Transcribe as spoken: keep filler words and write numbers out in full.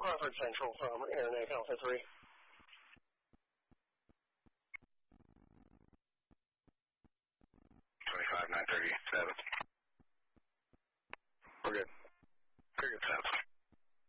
Crawford Central from Airneck Alpha three. twenty-five nine thirty-seven.